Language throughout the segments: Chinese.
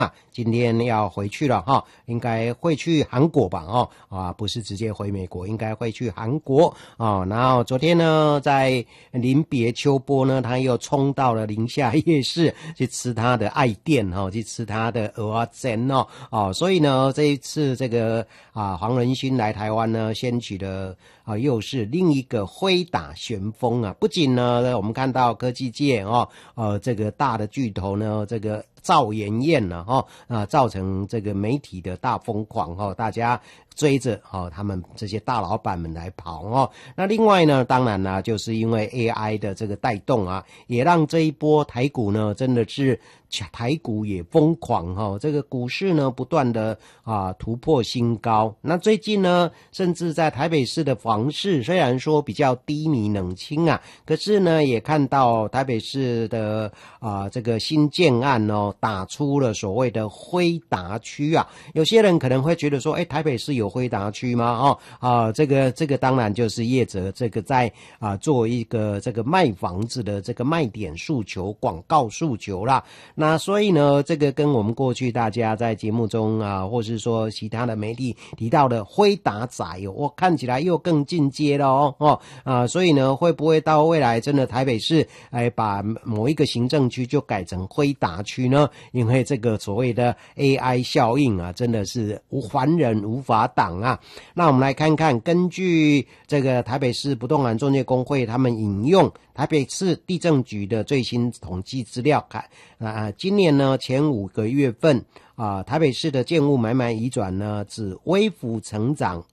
今天要回去了哈，应该会去韩国吧不是直接回美国，应该会去韩国然后昨天呢，在临别秋波呢，他又冲到了宁夏夜市去吃他的爱店去吃他的蚵仔煎所以呢，这一次这个黄仁勋来台湾呢，掀起了又是另一个挥打旋风不仅呢，我们看到科技界这个大的巨头呢，这个赵妍妍造成这个媒体的大疯狂大家追着他们这些大老板们来跑那另外呢，当然呢，就是因为 AI 的这个带动也让这一波台股呢，真的是台股也疯狂这个股市呢不断的突破新高。那最近呢，甚至在台北市的房市虽然说比较低迷冷清可是呢，也看到台北市的这个新建案打出了所谓的辉达区有些人可能会觉得说，台北市有辉达区吗？这个当然就是业者这个在做一个这个卖房子的这个卖点诉求、广告诉求啦。那所以呢，这个跟我们过去大家在节目中或是说其他的媒体提到的辉达仔我看起来又更进阶了所以呢，会不会到未来真的台北市把某一个行政区就改成辉达区呢？因为这个所谓的 AI 效应真的是凡人无法挡那我们来看看，根据这个台北市不动产中介公会他们引用台北市地政局的最新统计资料今年呢前5个月份台北市的建物买卖移转呢只微幅成长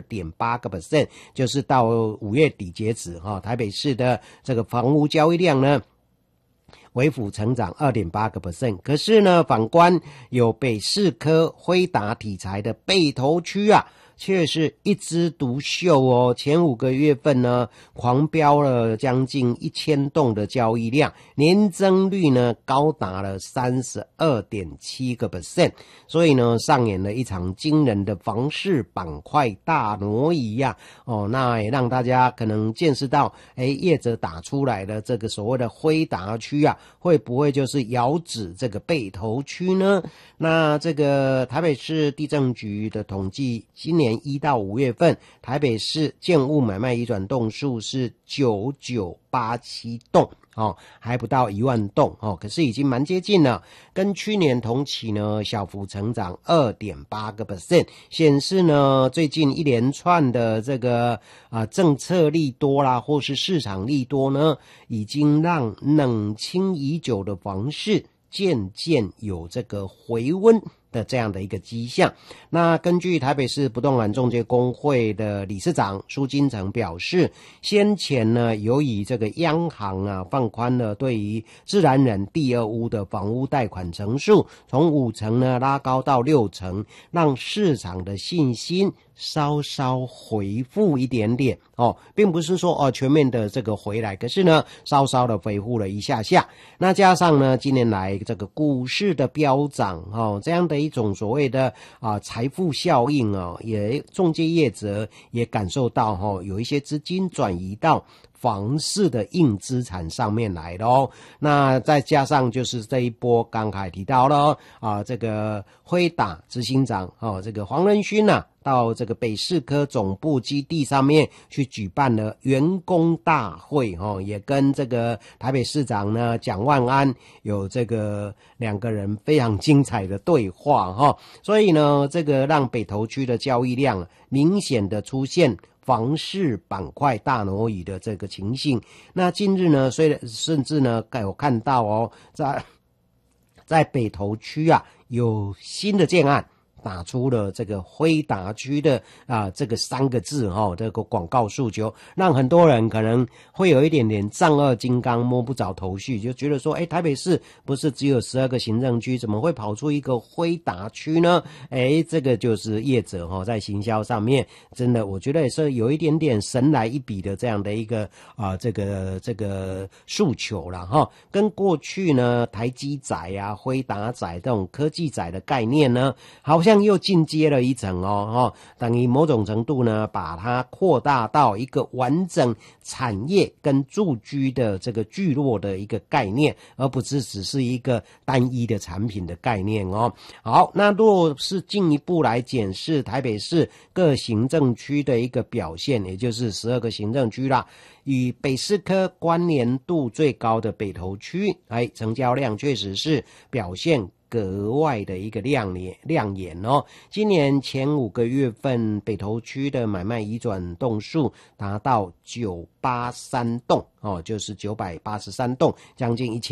2.8%， 就是到5月底截止台北市的这个房屋交易量呢微幅成长 2.8%， 可是呢，反观有北市科辉达题材的北投区却是一枝独秀前5个月份呢狂飙了将近1000栋的交易量，年增率呢高达了 32.7%， 所以呢上演了一场惊人的房市板块大挪移那也让大家可能见识到业者打出来的这个所谓的辉达区会不会就是遥指这个北投区呢？那这个台北市地政局的统计，今年1到5月份台北市建物买卖移转栋数是9987栋还不到1万栋可是已经蛮接近了，跟去年同期呢小幅成长 2.8%， 显示呢最近一连串的这个政策利多啦，或是市场利多呢，已经让冷清已久的房市渐渐有这个回温的这样的一个迹象。那根据台北市不动产中介公会的理事长苏金城表示，先前呢由于这个央行放宽了对于自然人第二屋的房屋贷款成数，从5成呢拉高到6成，让市场的信心稍稍回复一点点并不是说全面的这个回来，可是呢稍稍的回复了一下下。那加上呢近年来这个股市的飙涨这样的一种所谓的财富效应也中介业者也感受到有一些资金转移到房市的硬资产上面来了那再加上就是这一波刚才提到了这个辉达执行长这个黄仁勋到这个北市科总部基地上面去举办了员工大会也跟这个台北市长呢蒋万安有这个2个人非常精彩的对话所以呢这个让北投区的交易量明显的出现房市板块大挪移的这个情形。那近日呢甚至呢有看到在北投区有新的建案打出了这个辉达区的这个3个字这个广告诉求，让很多人可能会有一点点丈二金刚摸不着头绪，就觉得说台北市不是只有12个行政区，怎么会跑出一个辉达区呢？这个就是业者在行销上面真的我觉得也是有一点点神来一笔的这样的一个这个诉求啦跟过去呢台积仔辉达仔这种科技仔的概念呢好像样又进阶了一层等于某种程度呢，把它扩大到一个完整产业跟住居的这个聚落的一个概念，而不是只是一个单一的产品的概念好，那若是进一步来检视台北市各行政区的一个表现，也就是12个行政区啦，与北市科关联度最高的北投区，成交量确实是表现格外的一个亮眼今年前5个月份，北投区的买卖移转栋数达到983栋就是983栋，将近1000